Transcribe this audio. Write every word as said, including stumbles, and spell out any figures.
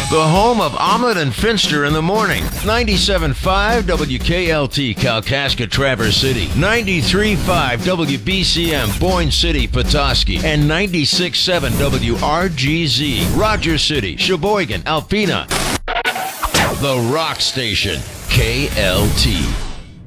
the home of Omelet and Finster in the morning. ninety-seven point five W K L T, Kalkaska, Traverse City. ninety-three point five W B C M, Boyne City, Petoskey. And ninety-six point seven W R G Z, Rogers City, Sheboygan, Alpena. The Rock Station, K L T.